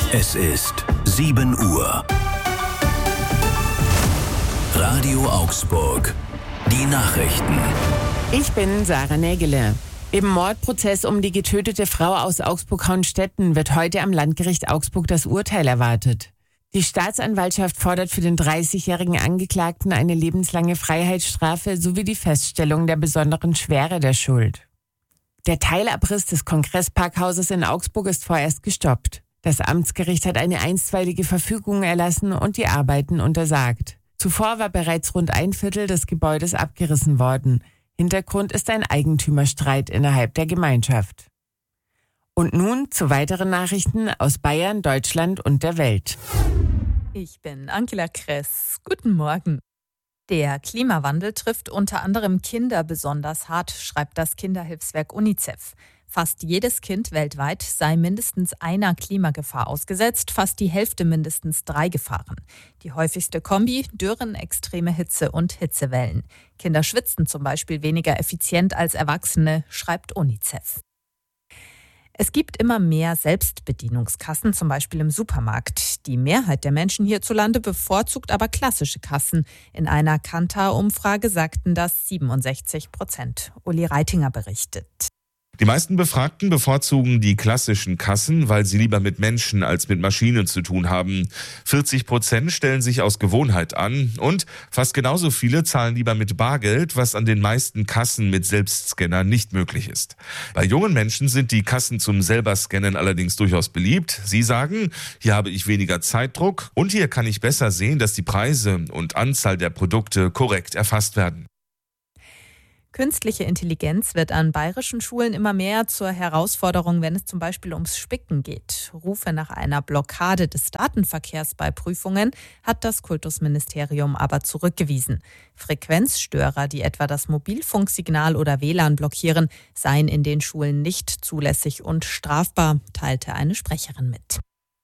Es ist 7 Uhr. Radio Augsburg. Die Nachrichten. Ich bin Sarah Nägele. Im Mordprozess um die getötete Frau aus Augsburg-Hauenstetten wird heute am Landgericht Augsburg das Urteil erwartet. Die Staatsanwaltschaft fordert für den 30-jährigen Angeklagten eine lebenslange Freiheitsstrafe sowie die Feststellung der besonderen Schwere der Schuld. Der Teilabriss des Kongressparkhauses in Augsburg ist vorerst gestoppt. Das Amtsgericht hat eine einstweilige Verfügung erlassen und die Arbeiten untersagt. Zuvor war bereits rund 1/4 des Gebäudes abgerissen worden. Hintergrund ist ein Eigentümerstreit innerhalb der Gemeinschaft. Und nun zu weiteren Nachrichten aus Bayern, Deutschland und der Welt. Ich bin Angela Kress. Guten Morgen. Der Klimawandel trifft unter anderem Kinder besonders hart, schreibt das Kinderhilfswerk UNICEF. Fast jedes Kind weltweit sei mindestens einer Klimagefahr ausgesetzt, fast die Hälfte mindestens 3 Gefahren. Die häufigste Kombi: Dürren, extreme Hitze und Hitzewellen. Kinder schwitzen zum Beispiel weniger effizient als Erwachsene, schreibt UNICEF. Es gibt immer mehr Selbstbedienungskassen, zum Beispiel im Supermarkt. Die Mehrheit der Menschen hierzulande bevorzugt aber klassische Kassen. In einer Kantar-Umfrage sagten das 67%. Uli Reitinger berichtet. Die meisten Befragten bevorzugen die klassischen Kassen, weil sie lieber mit Menschen als mit Maschinen zu tun haben. 40% stellen sich aus Gewohnheit an und fast genauso viele zahlen lieber mit Bargeld, was an den meisten Kassen mit Selbstscanner nicht möglich ist. Bei jungen Menschen sind die Kassen zum Selberscannen allerdings durchaus beliebt. Sie sagen, hier habe ich weniger Zeitdruck und hier kann ich besser sehen, dass die Preise und Anzahl der Produkte korrekt erfasst werden. Künstliche Intelligenz wird an bayerischen Schulen immer mehr zur Herausforderung, wenn es zum Beispiel ums Spicken geht. Rufe nach einer Blockade des Datenverkehrs bei Prüfungen hat das Kultusministerium aber zurückgewiesen. Frequenzstörer, die etwa das Mobilfunksignal oder WLAN blockieren, seien in den Schulen nicht zulässig und strafbar, teilte eine Sprecherin mit.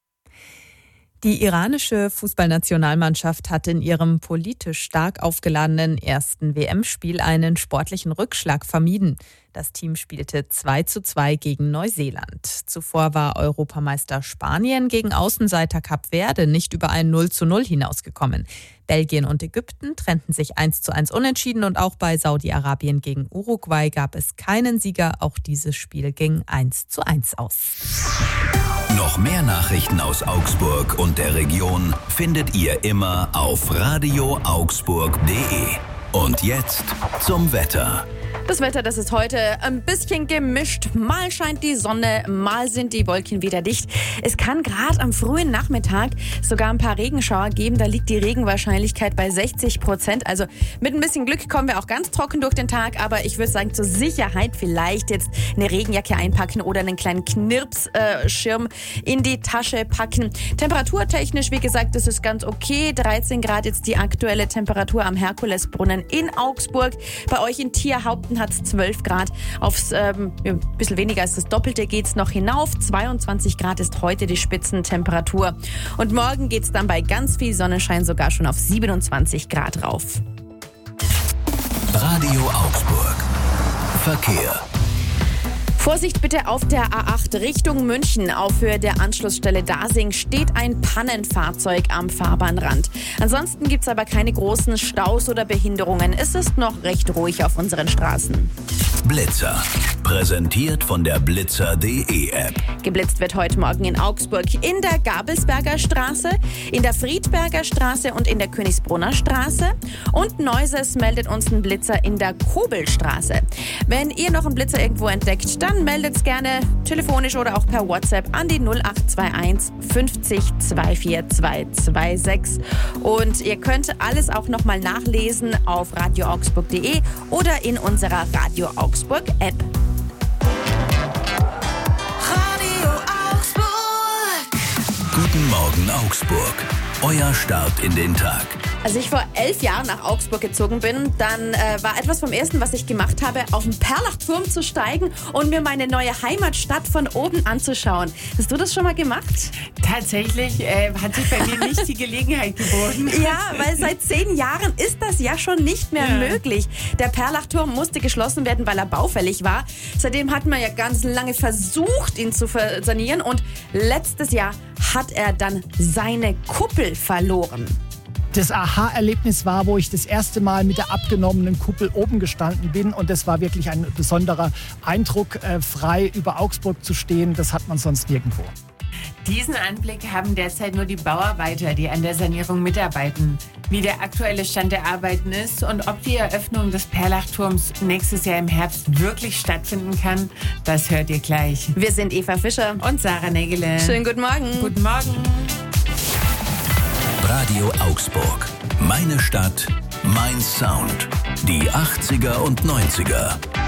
Die iranische Fußballnationalmannschaft hat in ihrem politisch stark aufgeladenen ersten WM-Spiel einen sportlichen Rückschlag vermieden. Das Team spielte 2:2 gegen Neuseeland. Zuvor war Europameister Spanien gegen Außenseiter Kap Verde nicht über ein 0:0 hinausgekommen. Belgien und Ägypten trennten sich 1:1 unentschieden und auch bei Saudi-Arabien gegen Uruguay gab es keinen Sieger. Auch dieses Spiel ging 1:1 aus. Noch mehr Nachrichten aus Augsburg und der Region findet ihr immer auf radioaugsburg.de. Und jetzt zum Wetter. Das Wetter, das ist heute ein bisschen gemischt. Mal scheint die Sonne, mal sind die Wolken wieder dicht. Es kann gerade am frühen Nachmittag sogar ein paar Regenschauer geben. Da liegt die Regenwahrscheinlichkeit bei 60%. Also mit ein bisschen Glück kommen wir auch ganz trocken durch den Tag. Aber ich würde sagen, zur Sicherheit vielleicht jetzt eine Regenjacke einpacken oder einen kleinen Knirpsschirm in die Tasche packen. Temperaturtechnisch, wie gesagt, das ist ganz okay. 13 Grad jetzt die aktuelle Temperatur am Herkulesbrunnen in Augsburg. Bei euch in Tierhaupten hat es 12 Grad. Aufs ein bisschen weniger als das Doppelte geht es noch hinauf. 22 Grad ist heute die Spitzentemperatur. Und morgen geht es dann bei ganz viel Sonnenschein sogar schon auf 27 Grad rauf. Radio Augsburg. Verkehr. Vorsicht bitte auf der A8 Richtung München. Auf Höhe der Anschlussstelle Dasing steht ein Pannenfahrzeug am Fahrbahnrand. Ansonsten gibt es aber keine großen Staus oder Behinderungen. Es ist noch recht ruhig auf unseren Straßen. Blitzer. Präsentiert von der Blitzer.de App. Geblitzt wird heute Morgen in Augsburg in der Gabelsberger Straße, in der Friedberger Straße und in der Königsbrunner Straße. Und Neuses meldet uns einen Blitzer in der Kobelstraße. Wenn ihr noch einen Blitzer irgendwo entdeckt, dann meldet's gerne telefonisch oder auch per WhatsApp an die 0821 50 24 226. Und ihr könnt alles auch nochmal nachlesen auf radioaugsburg.de oder in unserer Radio Augsburg App. Radio Augsburg. Guten Morgen Augsburg. Euer Start in den Tag. Als ich vor 11 Jahren nach Augsburg gezogen bin, dann war etwas vom Ersten, was ich gemacht habe, auf den Perlachturm zu steigen und mir meine neue Heimatstadt von oben anzuschauen. Hast du das schon mal gemacht? Tatsächlich hat sich bei mir nicht die Gelegenheit geboten. Ja, weil seit 10 Jahren ist das ja schon nicht mehr möglich. Der Perlachturm musste geschlossen werden, weil er baufällig war. Seitdem hat man ja ganz lange versucht, ihn zu sanieren und letztes Jahr hat er dann seine Kuppel verloren. Das Aha-Erlebnis war, wo ich das erste Mal mit der abgenommenen Kuppel oben gestanden bin. Und das war wirklich ein besonderer Eindruck, frei über Augsburg zu stehen. Das hat man sonst nirgendwo. Diesen Anblick haben derzeit nur die Bauarbeiter, die an der Sanierung mitarbeiten. Wie der aktuelle Stand der Arbeiten ist und ob die Eröffnung des Perlachturms nächstes Jahr im Herbst wirklich stattfinden kann, das hört ihr gleich. Wir sind Eva Fischer Und Sarah Nägele. Schönen guten Morgen. Guten Morgen. Radio Augsburg. Meine Stadt, mein Sound. Die 80er und 90er.